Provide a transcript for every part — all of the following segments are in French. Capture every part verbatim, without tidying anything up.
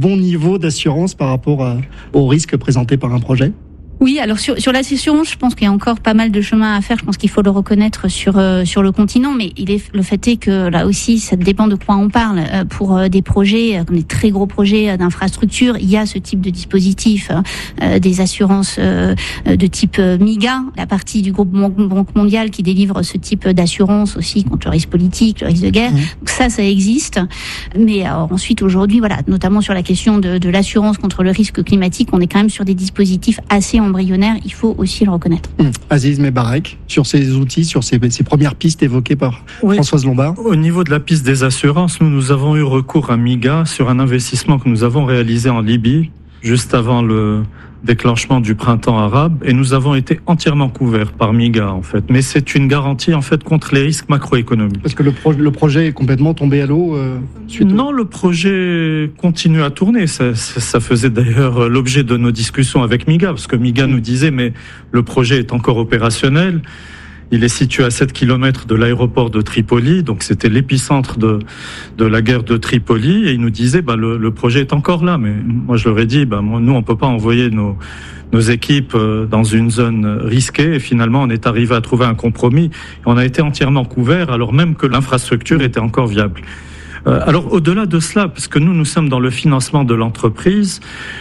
bon niveau d'assurance par rapport à, aux risques présentés par un projet ? Oui, alors sur sur l'assurance, je pense qu'il y a encore pas mal de chemin à faire. Je pense qu'il faut le reconnaître sur euh, sur le continent, mais il est le fait est que là aussi, ça dépend de quoi on parle. Euh, pour euh, des projets euh, comme des très gros projets euh, d'infrastructure, il y a ce type de dispositif, euh, des assurances euh, de type euh, MIGA, la partie du groupe Banque mondiale qui délivre ce type d'assurance aussi contre le risque politique, le risque de guerre. Mmh. Donc ça, ça existe. Mais alors, ensuite, aujourd'hui, voilà, notamment sur la question de, de l'assurance contre le risque climatique, on est quand même sur des dispositifs assez embryonnaire, il faut aussi le reconnaître. Mmh. Aziz Mebarek, sur ces outils, sur ces, ces premières pistes évoquées par oui. Françoise Lombard. Au niveau de la piste des assurances, nous, nous avons eu recours à MIGA sur un investissement que nous avons réalisé en Libye, juste avant le déclenchement du printemps arabe, et nous avons été entièrement couverts par MIGA, en fait. Mais c'est une garantie, en fait, contre les risques macroéconomiques. Parce que le, pro- le projet est complètement tombé à l'eau euh, suite Non, au... le projet continue à tourner. Ça, ça, ça faisait d'ailleurs l'objet de nos discussions avec MIGA, parce que MIGA nous disait, mais le projet est encore opérationnel. Il est situé à sept kilomètres de l'aéroport de Tripoli, donc c'était l'épicentre de de la guerre de Tripoli, et il nous disait, bah le, le projet est encore là. Mais moi je leur ai dit, bah moi, nous on peut pas envoyer nos nos équipes dans une zone risquée, et finalement on est arrivé à trouver un compromis. Et on a été entièrement couvert, alors même que l'infrastructure était encore viable. Euh, alors au-delà de cela, parce que nous nous sommes dans le financement de l'entreprise,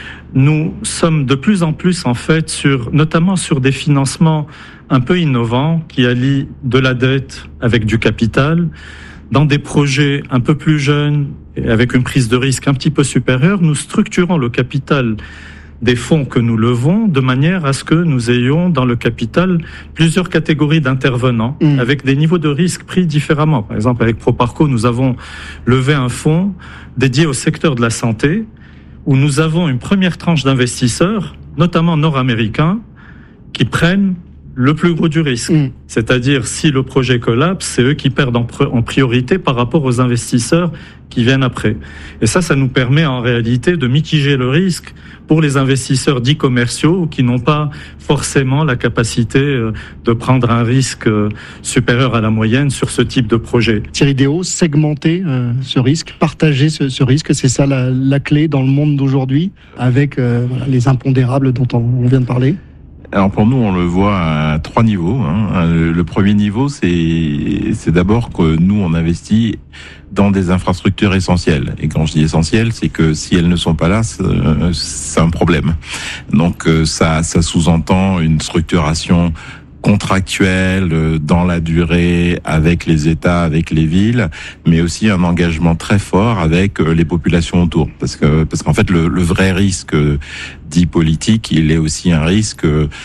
nous sommes de plus en plus en fait sur, notamment sur des financements un peu innovants qui allient de la dette avec du capital, dans des projets un peu plus jeunes et avec une prise de risque un petit peu supérieure. Nous structurons le capital des fonds que nous levons de manière à ce que nous ayons dans le capital plusieurs catégories d'intervenants mmh. avec des niveaux de risque pris différemment. Par exemple, avec Proparco, nous avons levé un fonds dédié au secteur de la santé, où nous avons une première tranche d'investisseurs, notamment nord-américains, qui prennent le plus gros du risque. Mmh. C'est-à-dire, si le projet collapse, c'est eux qui perdent en, pr- en priorité par rapport aux investisseurs qui viennent après. Et ça, ça nous permet en réalité de mitiger le risque pour les investisseurs dits commerciaux qui n'ont pas forcément la capacité de prendre un risque supérieur à la moyenne sur ce type de projet. Thierry Déaut, segmenter euh, ce risque, partager ce, ce risque, c'est ça la, la clé dans le monde d'aujourd'hui, avec euh, voilà, les impondérables dont on, on vient de parler. Alors pour nous, on le voit à trois niveaux. Hein. Le premier niveau, c'est c'est d'abord que nous, on investit dans des infrastructures essentielles. Et quand je dis essentielles, c'est que si elles ne sont pas là, c'est, c'est un problème. Donc ça, ça sous-entend une structuration contractuelle dans la durée avec les États, avec les villes, mais aussi un engagement très fort avec les populations autour. Parce que parce qu'en fait, le, le vrai risque dit politique, il est aussi un risque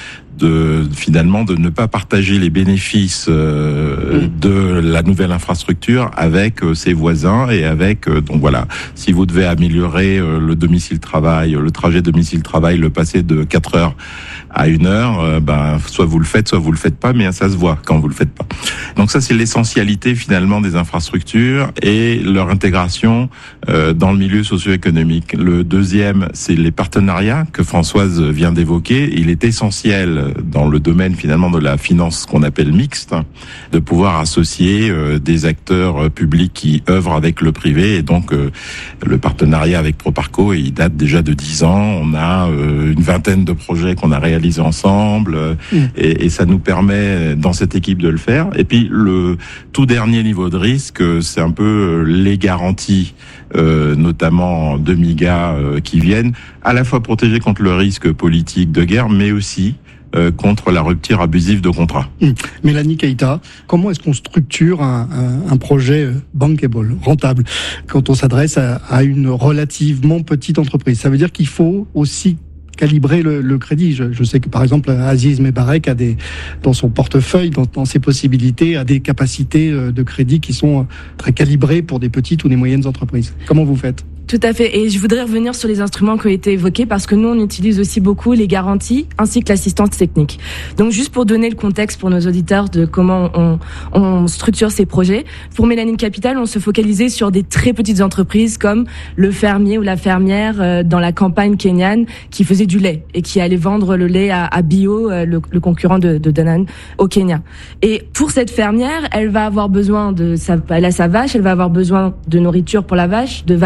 de finalement de ne pas partager les bénéfices euh, de la nouvelle infrastructure avec euh, ses voisins et avec euh, donc voilà, si vous devez améliorer euh, le domicile travail, le trajet domicile travail, le passer de quatre heures à une heure, euh, ben soit vous le faites, soit vous le faites pas, mais ça se voit quand vous le faites pas. Donc ça, c'est l'essentialité finalement des infrastructures et leur intégration euh, dans le milieu socio-économique. Le deuxième, c'est les partenariats que Françoise vient d'évoquer. Il est essentiel dans le domaine finalement de la finance qu'on appelle mixte, de pouvoir associer euh, des acteurs euh, publics qui œuvrent avec le privé, et donc euh, le partenariat avec Proparco, il date déjà de dix ans. On a euh, une vingtaine de projets qu'on a réalisés ensemble, euh, mmh. et, et ça nous permet dans cette équipe de le faire. Et puis le tout dernier niveau de risque, c'est un peu les garanties, euh, notamment de MIGA, euh, qui viennent à la fois protéger contre le risque politique de guerre, mais aussi Euh, contre la rupture abusive de contrat. Mmh. Mélanie Keïta, comment est-ce qu'on structure un, un, un projet bankable, rentable, quand on s'adresse à, à une relativement petite entreprise? Ça veut dire qu'il faut aussi calibrer le, le crédit. Je, je sais que par exemple Aziz Mebarek a des, dans son portefeuille, dans, dans ses possibilités, a des capacités de crédit qui sont très calibrées pour des petites ou des moyennes entreprises. Comment vous faites? Tout à fait. Et je voudrais revenir sur les instruments qui ont été évoqués, parce que nous, on utilise aussi beaucoup les garanties ainsi que l'assistance technique. Donc, juste pour donner le contexte pour nos auditeurs de comment on, on structure ces projets, pour Melanin Capital, on se focalisait sur des très petites entreprises comme le fermier ou la fermière dans la campagne kenyane qui faisait du lait et qui allait vendre le lait à, à Bio, le, le concurrent de, de Danone au Kenya. Et pour cette fermière, elle va avoir besoin de sa, elle a sa vache, elle va avoir besoin de nourriture pour la vache, de vaccins.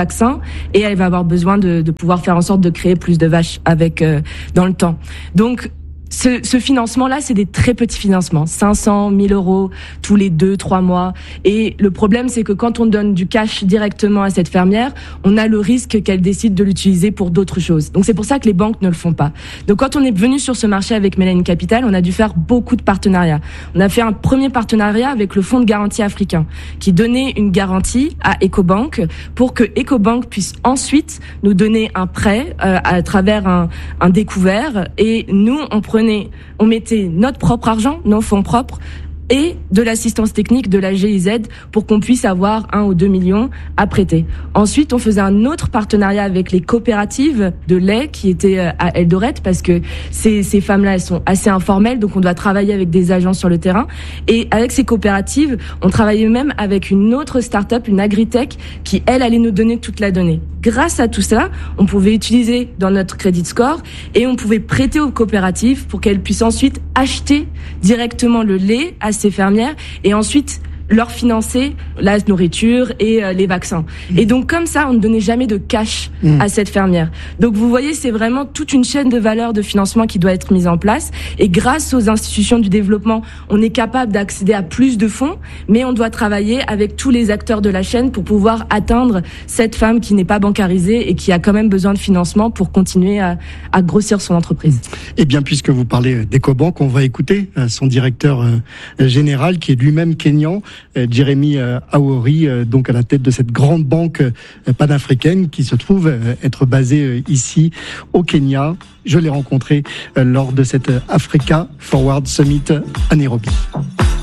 et elle va avoir besoin de, de pouvoir faire en sorte de créer plus de vaches avec euh, dans le temps. Donc Ce, ce financement-là, c'est des très petits financements, cinq cents, mille euros tous les deux, trois mois. Et le problème, c'est que quand on donne du cash directement à cette fermière, on a le risque qu'elle décide de l'utiliser pour d'autres choses. Donc c'est pour ça que les banques ne le font pas. Donc quand on est venu sur ce marché avec Melanin Capital, on a dû faire beaucoup de partenariats. On a fait un premier partenariat avec le Fonds de garantie africain, qui donnait une garantie à Ecobank pour que Ecobank puisse ensuite nous donner un prêt euh, à travers un, un découvert. Et nous, on prenait on mettait notre propre argent, nos fonds propres, et de l'assistance technique de la G I Z pour qu'on puisse avoir un ou deux millions à prêter. Ensuite, on faisait un autre partenariat avec les coopératives de lait qui étaient à Eldoret parce que ces, ces femmes-là, elles sont assez informelles, donc on doit travailler avec des agents sur le terrain. Et avec ces coopératives, on travaillait même avec une autre start-up, une agritech, qui, elle, allait nous donner toute la donnée. Grâce à tout ça, on pouvait utiliser dans notre credit score et on pouvait prêter aux coopératives pour qu'elles puissent ensuite acheter directement le lait à ces fermières et ensuite leur financer la nourriture et euh, les vaccins. Mmh. Et donc comme ça, on ne donnait jamais de cash mmh. à cette fermière. Donc vous voyez, c'est vraiment toute une chaîne de valeur de financement qui doit être mise en place. Et grâce aux institutions du développement, on est capable d'accéder à plus de fonds, mais on doit travailler avec tous les acteurs de la chaîne pour pouvoir atteindre cette femme qui n'est pas bancarisée et qui a quand même besoin de financement pour continuer à, à grossir son entreprise. Eh bien, puisque vous parlez d'Ecobank, on va écouter son directeur général qui est lui-même kényan, Jeremy Aori, donc à la tête de cette grande banque panafricaine qui se trouve être basée ici au Kenya. Je l'ai rencontré lors de cette Africa Forward Summit à Nairobi.